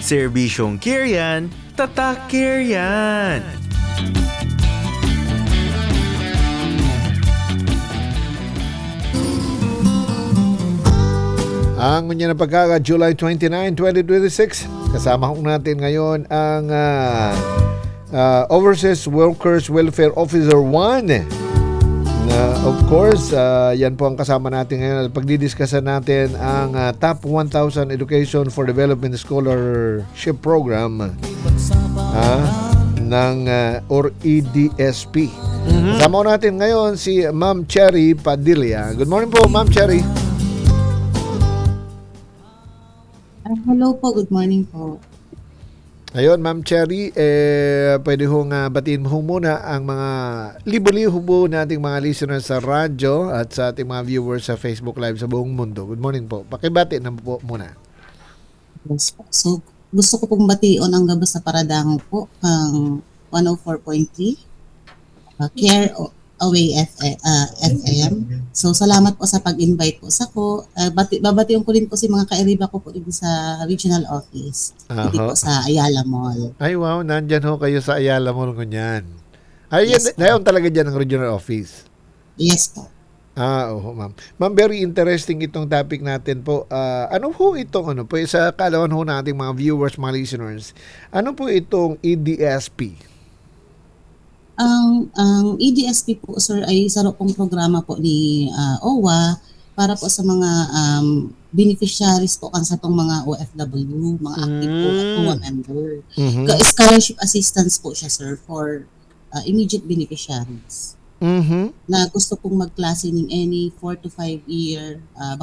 Serbisyong care yan, tatak care yan. Ang unya na pagkaka July 29, 2026. Kasama ko natin ngayon ang Overseas Workers Welfare Officer 1. Of course, yan po ang kasama natin ngayon. Pagdidiscusan natin ang Top 1,000 Education for Development Scholarship Program ng or EDSP. Kasama natin ngayon si Ma'am Cherry Padilla. Good morning po, Ma'am Cherry. Hello po, good morning po. Ayun, Ma'am Cherry, pwede hong batiin mo muna ang mga libo-libo po nating mga listeners sa radyo at sa ating mga viewers sa Facebook Live sa buong mundo. Good morning po. Pakibati na po muna. Yes po. So, gusto ko pong bation ang gabas sa paradango po ang 104.3 Care Away FM. So, salamat po sa pag-invite po sa ko. Babatiyon ko rin po si mga kairiba ko po dito sa regional office. Dito po sa Ayala Mall. Ay, wow. Nandyan ho kayo sa Ayala Mall kunyan. Ay, yes, yan talaga dyan ang regional office. Yes po. Oo, ma'am. Ma'am, very interesting itong topic natin po. Ano po itong, po, sa kalawan ho nating mga viewers, mga listeners, ano po itong EDSP? Ang EDSP po, sir, ay isa pong programa po ni OWA para po sa mga beneficiaries po kan sa itong mga OFW, mga active po at OWA member. Scholarship assistance po siya, sir, for immediate beneficiaries na gusto pong magklase ng any 4 to 5 year